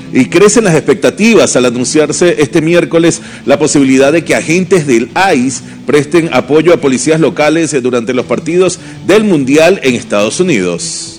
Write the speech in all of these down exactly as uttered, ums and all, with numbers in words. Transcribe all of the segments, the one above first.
Y crecen las expectativas al anunciarse este miércoles la posibilidad de que agentes del I C E presten apoyo a policías locales durante los partidos del Mundial en Estados Unidos.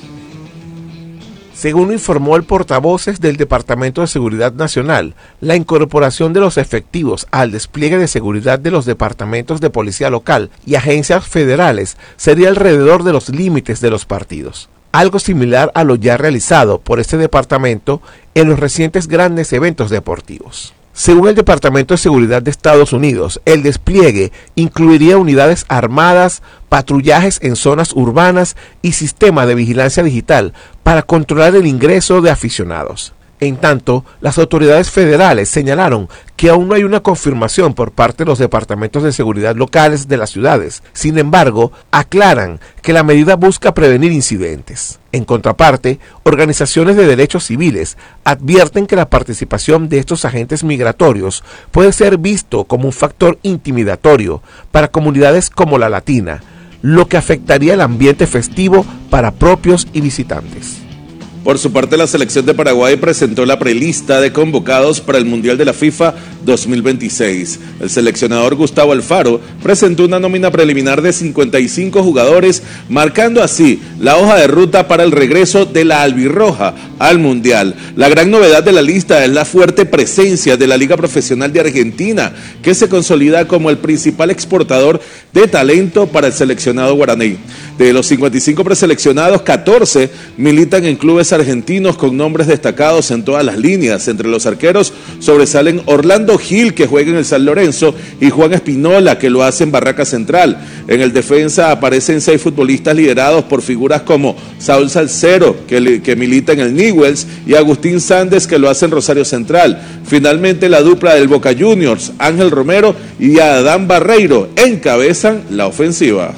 Según informó el portavoces del Departamento de Seguridad Nacional, la incorporación de los efectivos al despliegue de seguridad de los departamentos de policía local y agencias federales sería alrededor de los límites de los partidos. Algo similar a lo ya realizado por este departamento en los recientes grandes eventos deportivos. Según el Departamento de Seguridad de Estados Unidos, el despliegue incluiría unidades armadas, patrullajes en zonas urbanas y sistema de vigilancia digital para controlar el ingreso de aficionados. En tanto, las autoridades federales señalaron que aún no hay una confirmación por parte de los departamentos de seguridad locales de las ciudades. Sin embargo, aclaran que la medida busca prevenir incidentes. En contraparte, organizaciones de derechos civiles advierten que la participación de estos agentes migratorios puede ser visto como un factor intimidatorio para comunidades como la latina, lo que afectaría el ambiente festivo para propios y visitantes. Por su parte, la selección de Paraguay presentó la prelista de convocados para el Mundial de la FIFA dos mil veintiséis. El seleccionador Gustavo Alfaro presentó una nómina preliminar de cincuenta y cinco jugadores, marcando así la hoja de ruta para el regreso de la albirroja al Mundial. La gran novedad de la lista es la fuerte presencia de la Liga Profesional de Argentina, que se consolida como el principal exportador de talento para el seleccionado guaraní. De los cincuenta y cinco preseleccionados, catorce militan en clubes argentinos con nombres destacados en todas las líneas. Entre los arqueros sobresalen Orlando Gil, que juega en el San Lorenzo, y Juan Espinola, que lo hace en Barraca Central. En el defensa aparecen seis futbolistas liderados por figuras como Saúl Salcero, que, que milita en el Newell's, y Agustín Sández, que lo hace en Rosario Central. Finalmente, la dupla del Boca Juniors, Ángel Romero y Adán Barreiro, encabezan la ofensiva.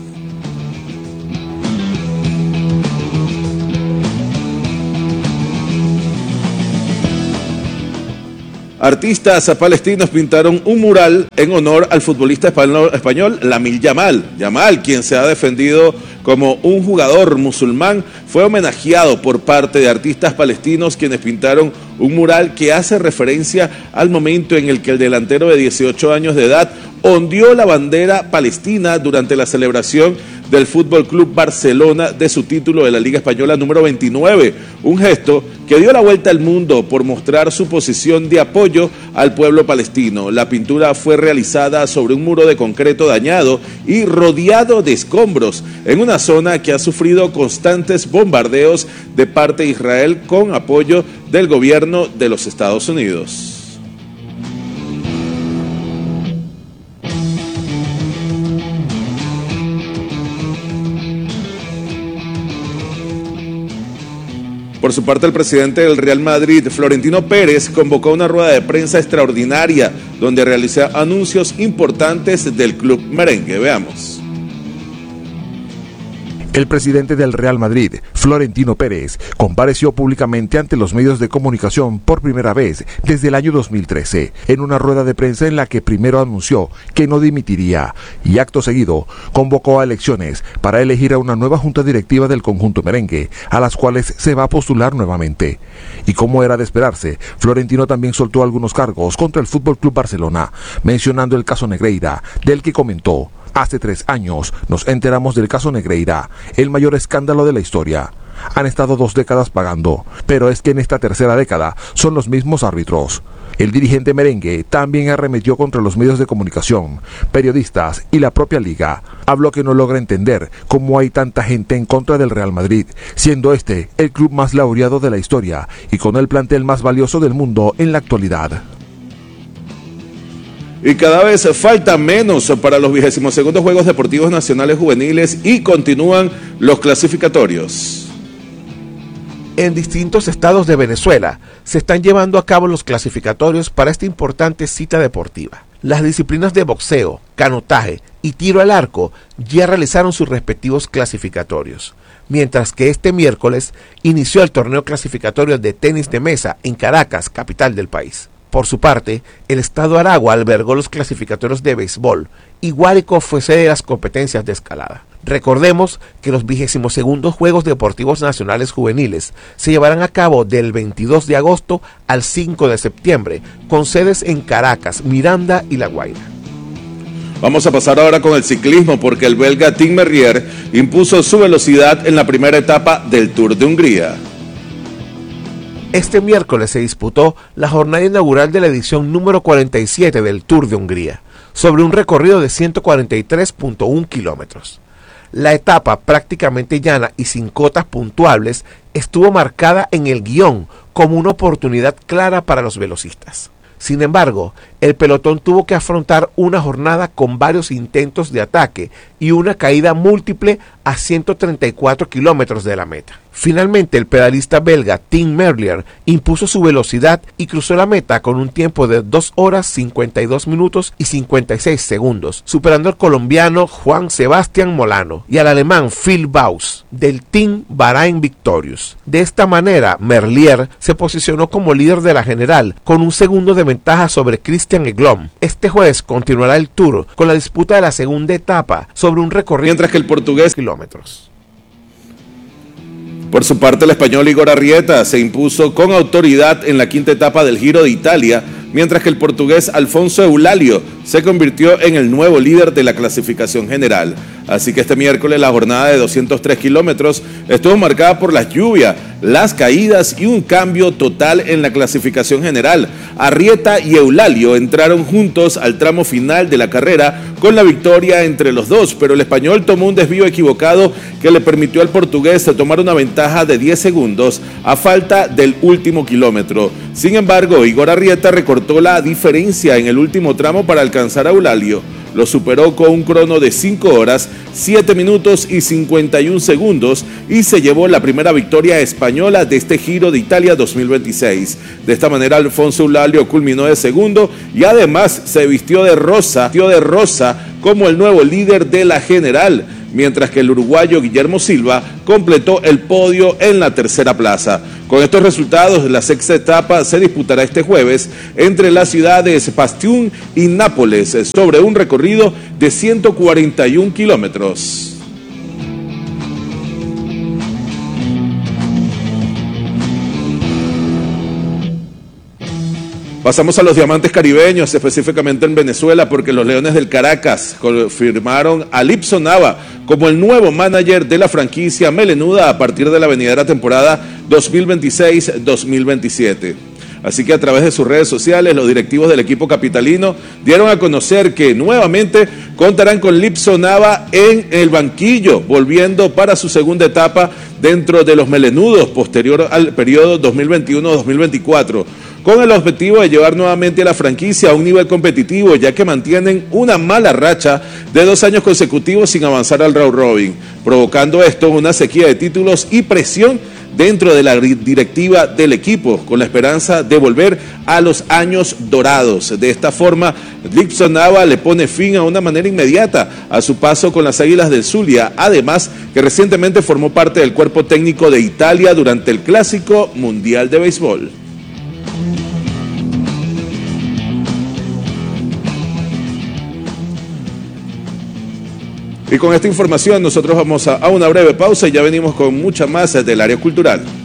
Artistas palestinos pintaron un mural en honor al futbolista español, español Lamine Yamal. Yamal, quien se ha defendido como un jugador musulmán, fue homenajeado por parte de artistas palestinos quienes pintaron un mural que hace referencia al momento en el que el delantero de dieciocho años de edad ondeó la bandera palestina durante la celebración del Fútbol Club Barcelona de su título de la Liga Española número veintinueve, un gesto que dio la vuelta al mundo por mostrar su posición de apoyo al pueblo palestino. La pintura fue realizada sobre un muro de concreto dañado y rodeado de escombros en una zona que ha sufrido constantes bombardeos de parte de Israel con apoyo del gobierno de los Estados Unidos. Por su parte, el presidente del Real Madrid, Florentino Pérez, convocó una rueda de prensa extraordinaria donde realizó anuncios importantes del club merengue. Veamos. El presidente del Real Madrid, Florentino Pérez, compareció públicamente ante los medios de comunicación por primera vez desde el año dos mil trece, en una rueda de prensa en la que primero anunció que no dimitiría y acto seguido convocó a elecciones para elegir a una nueva junta directiva del conjunto merengue, a las cuales se va a postular nuevamente. Y como era de esperarse, Florentino también soltó algunos cargos contra el F C Barcelona, mencionando el caso Negreira, del que comentó: hace tres años nos enteramos del caso Negreira, el mayor escándalo de la historia. Han estado dos décadas pagando, pero es que en esta tercera década son los mismos árbitros. El dirigente merengue también arremetió contra los medios de comunicación, periodistas y la propia liga. Habló que no logra entender cómo hay tanta gente en contra del Real Madrid, siendo este el club más laureado de la historia y con el plantel más valioso del mundo en la actualidad. Y cada vez falta menos para los vigésimos segundos Juegos Deportivos Nacionales Juveniles y continúan los clasificatorios. En distintos estados de Venezuela se están llevando a cabo los clasificatorios para esta importante cita deportiva. Las disciplinas de boxeo, canotaje y tiro al arco ya realizaron sus respectivos clasificatorios, mientras que este miércoles inició el torneo clasificatorio de tenis de mesa en Caracas, capital del país. Por su parte, el estado Aragua albergó los clasificatorios de béisbol y Guárico fue sede de las competencias de escalada. Recordemos que los vigésimos segundos Juegos Deportivos Nacionales Juveniles se llevarán a cabo del veintidós de agosto al cinco de septiembre, con sedes en Caracas, Miranda y La Guaira. Vamos a pasar ahora con el ciclismo porque el belga Tim Merlier impuso su velocidad en la primera etapa del Tour de Hungría. Este miércoles se disputó la jornada inaugural de la edición número cuarenta y siete del Tour de Hungría, sobre un recorrido de ciento cuarenta y tres punto uno kilómetros. La etapa, prácticamente llana y sin cotas puntuables, estuvo marcada en el guión como una oportunidad clara para los velocistas. Sin embargo, el pelotón tuvo que afrontar una jornada con varios intentos de ataque y una caída múltiple a ciento treinta y cuatro kilómetros de la meta. Finalmente, el pedalista belga Tim Merlier impuso su velocidad y cruzó la meta con un tiempo de dos horas cincuenta y dos minutos y cincuenta y seis segundos, superando al colombiano Juan Sebastián Molano y al alemán Phil Baus del Team Bahrain Victorious. De esta manera, Merlier se posicionó como líder de la general con un segundo de ventaja sobre Christian Eglom. Este jueves continuará el Tour con la disputa de la segunda etapa sobre un recorrido mientras que el portugués kilómetros. Por su parte, el español Igor Arrieta se impuso con autoridad en la quinta etapa del Giro de Italia, mientras que el portugués Alfonso Eulalio se convirtió en el nuevo líder de la clasificación general. Así que este miércoles la jornada de doscientos tres kilómetros estuvo marcada por las lluvias, las caídas y un cambio total en la clasificación general. Arrieta y Eulalio entraron juntos al tramo final de la carrera con la victoria entre los dos, pero el español tomó un desvío equivocado que le permitió al portugués tomar una ventaja de diez segundos a falta del último kilómetro. Sin embargo, Igor Arrieta recortó la diferencia en el último tramo para alcanzar a Eulalio. Lo superó con un crono de cinco horas, siete minutos y cincuenta y un segundos y se llevó la primera victoria española de este Giro de Italia dos mil veintiséis. De esta manera, Alfonso Eulalio culminó de segundo y además se vistió de rosa, vistió de rosa como el nuevo líder de la general, mientras que el uruguayo Guillermo Silva completó el podio en la tercera plaza. Con estos resultados, la sexta etapa se disputará este jueves entre las ciudades Pastium y Nápoles, sobre un recorrido de ciento cuarenta y un kilómetros. Pasamos a los diamantes caribeños, específicamente en Venezuela, porque los Leones del Caracas confirmaron a Lipson Nava como el nuevo manager de la franquicia melenuda a partir de la venidera temporada dos mil veintiséis dos mil veintisiete. Así que a través de sus redes sociales, los directivos del equipo capitalino dieron a conocer que nuevamente contarán con Lipson Nava en el banquillo, volviendo para su segunda etapa dentro de los melenudos, posterior al periodo dos mil veintiuno dos mil veinticuatro. Con el objetivo de llevar nuevamente a la franquicia a un nivel competitivo, ya que mantienen una mala racha de dos años consecutivos sin avanzar al round robin, provocando esto una sequía de títulos y presión dentro de la directiva del equipo, con la esperanza de volver a los años dorados. De esta forma, Lipson Nava le pone fin a una manera inmediata a su paso con las Águilas del Zulia, además que recientemente formó parte del cuerpo técnico de Italia durante el Clásico Mundial de Béisbol. Y con esta información nosotros vamos a, a una breve pausa y ya venimos con mucha más del área cultural.